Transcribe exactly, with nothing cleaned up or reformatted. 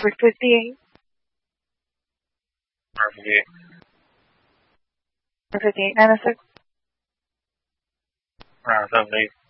for fifty-eight. For fifty-eight. For fifty-eight, nine oh six. Around seventy.